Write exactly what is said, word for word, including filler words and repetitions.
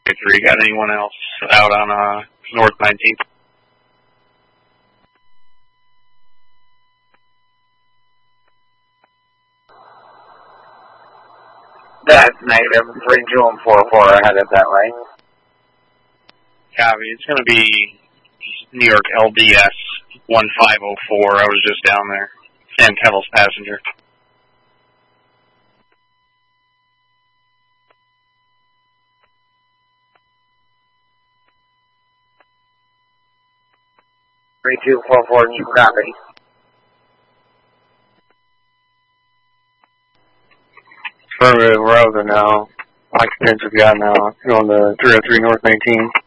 three, got anyone else out on uh, North nineteenth? That's negative. three two and four four ahead of that lane. Copy. It's going to be New York L D S one five oh four. I was just down there. Sam Kettle's passenger. three two four four, you copy. Affirmative, we're over now. Occupants have got now. Going to three oh three North nineteen.